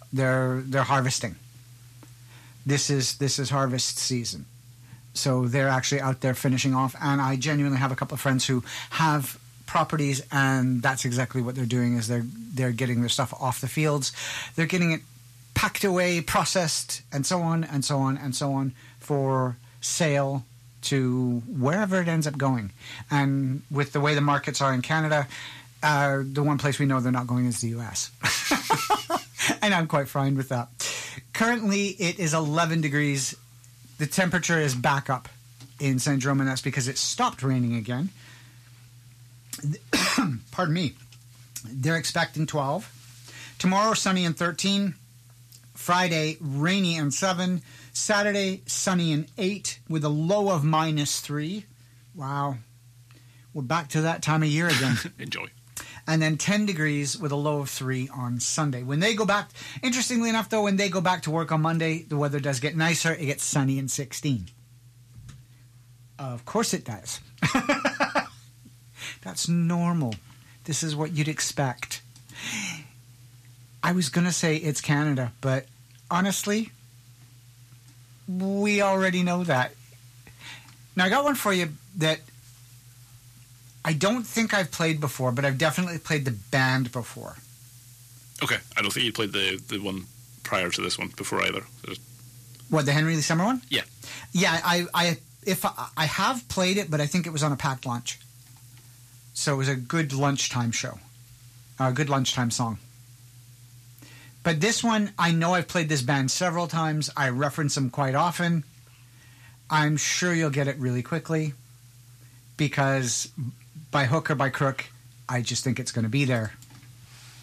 They're harvesting. This is harvest season. So they're actually out there finishing off, and I genuinely have a couple of friends who have properties, and that's exactly what they're doing. Is they're getting their stuff off the fields, they're getting it packed away, processed, and so on and so on and so on for sale to wherever it ends up going. And with the way the markets are in Canada, the one place we know they're not going is the U.S. And I'm quite fine with that. Currently, it is 11 degrees. The temperature is back up in St. Jerome, and that's because it stopped raining again. Pardon me. They're expecting 12. Tomorrow, sunny and 13. Friday, rainy and 7. Saturday, sunny and 8 with a low of -3. Wow. We're back to that time of year again. Enjoy. And then 10 degrees with a low of 3 on Sunday. When they go back, interestingly enough, though, when they go back to work on Monday, the weather does get nicer. It gets sunny and 16. Of course it does. That's normal. This is what you'd expect. I was going to say it's Canada, but honestly, we already know that. Now, I got one for you that I don't think I've played before, but I've definitely played the band before. Okay, I don't think you played the one prior to this one before either. What, the Henry Lee Summer one? Yeah. Yeah, I have played it, but I think it was on a packed lunch. So it was a good lunchtime show. A good lunchtime song. But this one, I know I've played this band several times. I reference them quite often. I'm sure you'll get it really quickly because by hook or by crook, I just think it's going to be there.